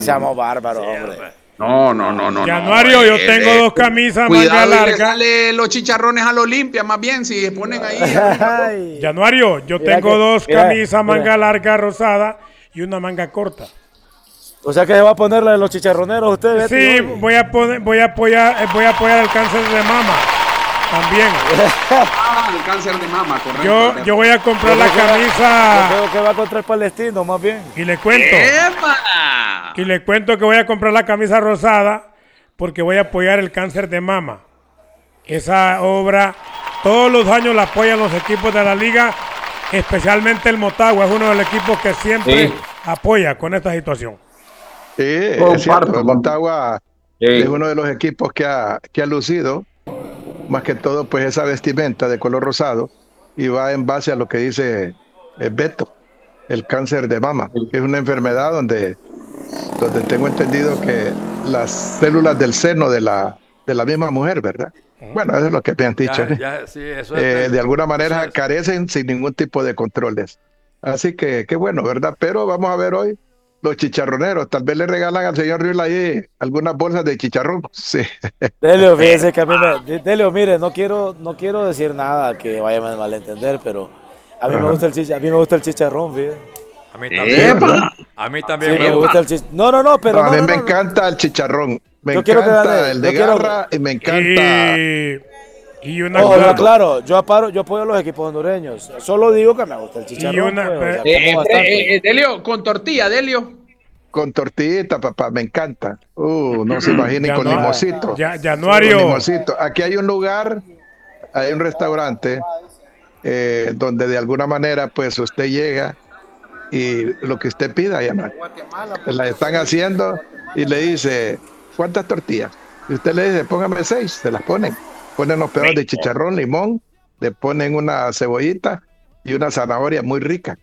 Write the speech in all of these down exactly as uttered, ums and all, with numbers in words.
Seamos bárbaros, hombre. No, no, no, no. Januario, no, yo eh, tengo eh, dos camisas cuidado, manga y le larga. sale los chicharrones a la Olimpia, más bien, si se ponen ahí. Ay. Januario, yo Mira tengo que- dos mira, camisas mira. manga larga rosada y una manga corta. O sea que se va a poner la de los chicharroneros usted, Betty, Sí, hoy. voy a poner, voy a apoyar, eh, voy a apoyar el cáncer de mama también. Ah, el cáncer de mama, correcto. Yo, yo voy a comprar la Yo creo que va- Yo camisa creo que va contra el palestino, más bien. y le cuento, ¡Epa! y le cuento que voy a comprar la camisa rosada porque voy a apoyar el cáncer de mama. Esa obra todos los años la apoyan los equipos de la liga, especialmente el Motagua, es uno de los equipos que siempre Sí. apoya con esta situación. Sí, es Comparto, cierto. El comparto. Motagua Sí. es uno de los equipos que ha, que ha lucido, más que todo, pues esa vestimenta de color rosado, y va en base a lo que dice eh, Beto, el cáncer de mama, que es una enfermedad donde, donde tengo entendido que las células del seno de la, de la misma mujer, ¿verdad? Bueno, eso es lo que me han dicho. Ya, ¿eh? ya, sí, eso es Eh, de alguna manera sí, sí. carecen sin ningún tipo de controles. Así que qué bueno, ¿verdad? Pero vamos a ver hoy los chicharroneros. Tal vez le regalan al señor Riol ahí algunas bolsas de chicharrón. Sí. Delio, fíjese que a mí me... Delio, mire, no quiero, no quiero decir nada que vaya a malentender, pero a mí, me gusta el chicha, a mí me gusta el chicharrón, fíjese. A mí también. ¡Epa! A mí Sí, también me me gusta gusta. el chicharrón. No, no, no, pero No, a no, mí no, me no. encanta el chicharrón. Me Yo quiero que encanta gane, el de yo quiero- garra y me encanta. Y, y una Ojo, cosa- no, claro, yo, aparo, yo apoyo a los equipos hondureños. Solo digo que me gusta el chicharrón. una- pues, o sea, eh, como Eh, eh, bastante. eh, eh, Delio, con tortilla, Delio. Con tortillita, papá, me encanta. Uh, no se imaginen Ya con no- limosito. Ya, Con Januario, limoncito. Aquí hay un lugar, hay un restaurante eh, donde de alguna manera pues usted llega y lo que usted pida, ya no, la están haciendo y le dice, ¿cuántas tortillas? Y usted le dice, póngame seis, se las ponen. Ponen los pedazos de chicharrón, limón, le ponen una cebollita y una zanahoria muy rica.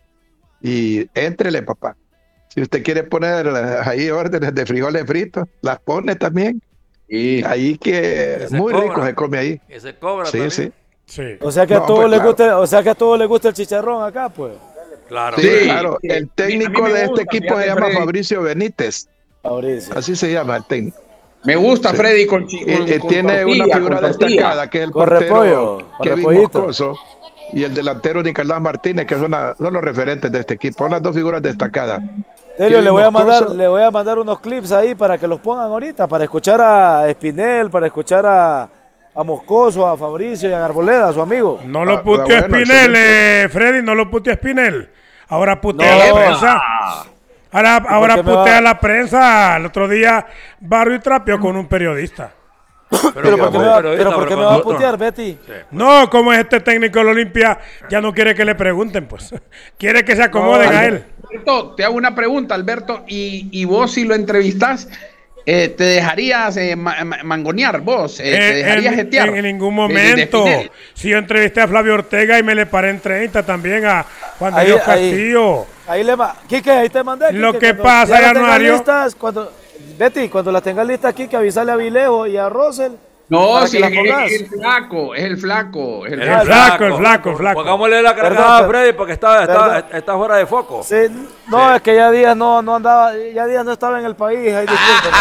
Y éntrele, papá. Si usted quiere poner eh, ahí órdenes de frijoles fritos, las pone también. Sí. Ahí que se muy cobra. rico se come ahí. Y se cobra Sí, también. sí. sí. O sea que a No, todos pues, les claro. gusta, o sea que a todos les gusta el chicharrón acá, pues. Claro. Sí, Sí, claro. sí. El técnico A mí me de este gusta, equipo se fíjate, llama Freddy. Fabricio Benítez. Mauricio. Así se llama el técnico. Me gusta, Sí. Freddy, con, chi- Eh, con- eh, con tiene tortilla, una figura con tortilla. destacada que es el Con portero repollo, con Kevin repollito. Moscoso y el delantero Nicolás Martínez, que son, la- son los referentes de este equipo. Son las dos figuras destacadas. Delio, Kevin le voy a mandar, Moscoso. le voy a mandar unos clips ahí para que los pongan ahorita, para escuchar a Espinel, para escuchar a, a Moscoso, a Fabricio y a Arboleda, a su amigo. No lo Ah, puteó bueno, Espinel, excelente. eh, Freddy, no lo puteó Espinel. Ahora putea No. la prensa. Ahora, ahora qué me putea va- la prensa. El otro día Barrio y trapeó con un periodista. Pero, Pero ¿por qué como me va, periodista, pero ¿por qué pero me va a cuando- putear, Betty? No, como es este técnico de la Olimpia, ya no quiere que le pregunten, pues. Quiere que se acomoden No, a no. él. Alberto, te hago una pregunta, Alberto, y, y vos si lo entrevistas, eh, ¿te dejarías eh, ma- ma- mangonear vos? Eh, ¿Te Eh, dejarías en, jetear? en ningún De- de- de momento. Espinel. Si yo entrevisté a Flavio Ortega y me le paré en treinta también a Juan de Ahí- Dios ahí. Castillo. Ahí le ma- Quique, ahí te mandé. Lo Quique, que cuando pasa, ya las tengas Januario- listas, cuando, Betty, cuando las tengas listas aquí, que avisale a Vilejo y a Rosel. No, para si que es, las pongas. es el flaco, es el flaco. Es el El El flaco. flaco, el flaco, el flaco. Pongámosle la Perdón, cargada a per- Freddy porque está, está, perdón. está fuera de foco. Sí, no, es que ya Díaz no, no andaba, ya Díaz no estaba en el país, ahí disculpen.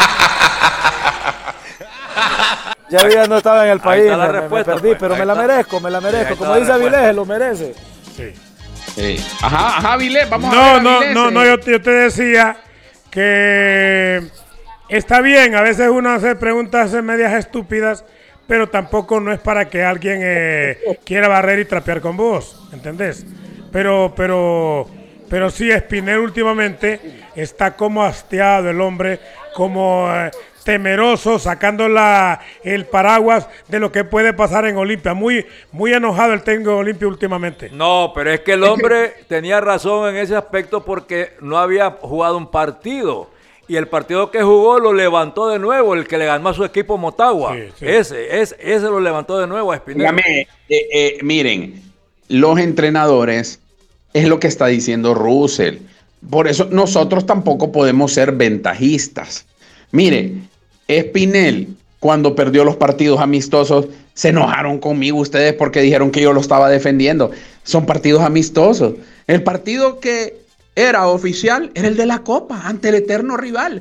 Ya Díaz no estaba en el Ahí país, está la me, me respuesta, perdí, pues, pero ahí me la está. merezco, me la Sí, merezco. ahí Como está la dice respuesta. Avilés, lo merece. Sí. Sí. Ajá, ajá, Vilés, vamos a No, ver. a no, Vilés, no, eh. no, yo, te- yo te decía que está bien, a veces uno hace preguntas medias estúpidas, pero tampoco no es para que alguien eh, quiera barrer y trapear con vos, ¿entendés? Pero, pero, pero sí, Espinel últimamente está como hastiado el hombre, como eh, temeroso, sacando la, el paraguas de lo que puede pasar en Olimpia. Muy, muy enojado el técnico de Olimpia últimamente. No, pero es que el hombre tenía razón en ese aspecto porque no había jugado un partido. Y el partido que jugó lo levantó de nuevo, el que le ganó a su equipo Motagua. Sí, sí. Ese, ese, ese lo levantó de nuevo a Espinel. Dígame, eh, eh, miren, los entrenadores es lo que está diciendo Russell. Por eso nosotros tampoco podemos ser ventajistas. Mire, Espinel, cuando perdió los partidos amistosos, se enojaron conmigo ustedes porque dijeron que yo lo estaba defendiendo. Son partidos amistosos. El partido que era oficial, era el de la Copa ante el eterno rival.